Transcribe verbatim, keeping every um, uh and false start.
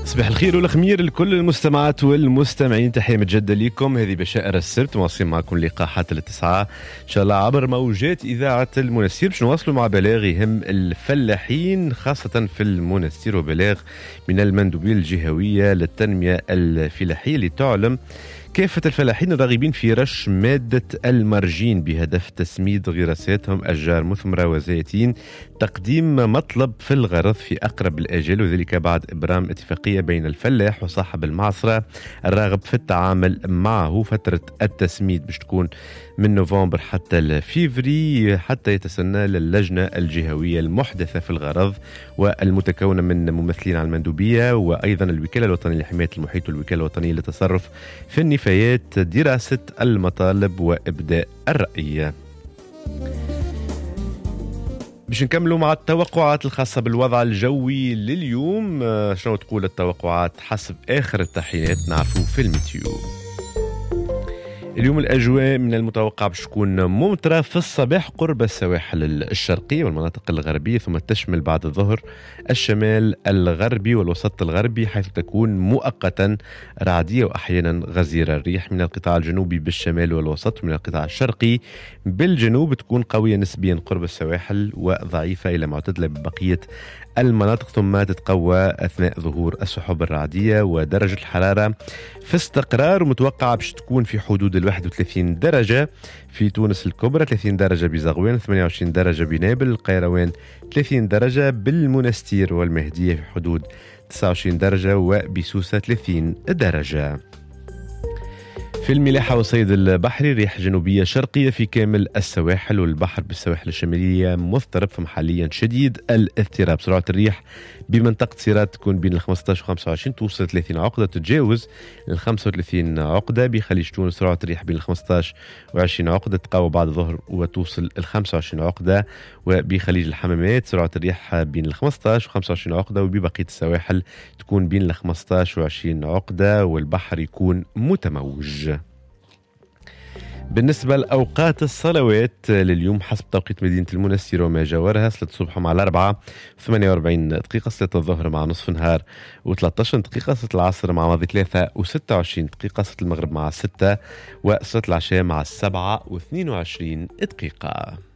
صباح الخير والخمير لكل المستمعات والمستمعين، تحية متجدة لكم. هذه بشائر السبت مواصلين معكم لقاء حتى التسعة إن شاء الله عبر موجات إذاعة المنستير، باش نواصلوا مع بلاغ يهم الفلاحين خاصة في المنستير، وبلاغ من المندوبية الجهوية للتنمية الفلاحية لتعلم كافة الفلاحين الراغبين في رش مادة المرجين بهدف تسميد غراساتهم أشجار مثمرة وزيتين تقديم مطلب في الغرض في أقرب الآجال، وذلك بعد إبرام اتفاقية بين الفلاح وصاحب المعصرة الراغب في التعامل معه. فترة التسميد باش تكون من نوفمبر حتى الفيفري، حتى يتسنى للجنة الجهوية المحدثة في الغرض والمتكونة من ممثلين على المندوبية وأيضا الوكالة الوطنية لحماية المحيط والوكالة الوطنية للتصرف في النفايات دراسة المطالب وإبداء الرأي. باش نكملوا مع التوقعات الخاصة بالوضع الجوي لليوم. شنو تقول التوقعات حسب آخر التحيات نعرفوا في الميتيو؟ اليوم الأجواء من المتوقع باش تكون ممطرة في الصباح قرب السواحل الشرقية والمناطق الغربية، ثم تشمل بعد الظهر الشمال الغربي والوسط الغربي، حيث تكون مؤقتا رعدية وأحيانا غزيرة. الريح من القطاع الجنوبي بالشمال والوسط من القطاع الشرقي بالجنوب تكون قوية نسبيا قرب السواحل وضعيفة إلى معتدلة ببقية المناطق، ثم تتقوى أثناء ظهور السحب الرعدية. ودرجة الحرارة في استقرار متوقعة باش تكون في حدود ال واحد وثلاثين درجة في تونس الكبرى، ثلاثين درجة بزغوان، ثمانية وعشرين درجة بنابل، القيروان ثلاثين درجة، بالمنستير والمهدية في حدود تسعة وعشرين درجة، وبسوسة ثلاثين درجة. في الملاحة والصيد البحري ريح جنوبية شرقية في كامل السواحل، والبحر بالسواحل الشمالية مضطرب حاليا شديد الاضطراب. سرعة الريح بمنطقة سيرات تكون بين ال خمسطاش و خمسة وعشرين، توصل ثلاثين عقدة، تتجاوز ال خمسة وثلاثين عقدة. بخليج تونس سرعة الريح بين ال خمسطاش و عشرين عقدة، تقوى بعد الظهر وتوصل ال خمسة وعشرين عقدة. وبخليج الحمامات سرعة الريح بين ال خمسطاش و خمسة وعشرين عقدة، وببقية السواحل تكون بين ال خمسطاش و عشرين عقدة، والبحر يكون متموج. بالنسبة لأوقات الصلوات لليوم حسب توقيت مدينة المنستير وما جاورها، صلاة الصبح مع الأربعة ثمانية وأربعين دقيقة، صلاة الظهر مع نصف نهار و13 دقيقة، صلاة العصر مع ماضي ثلاثة وستة وعشرين دقيقة، صلاة المغرب مع ستة، وصلاة العشاء مع السبعة واثنين وعشرين دقيقة.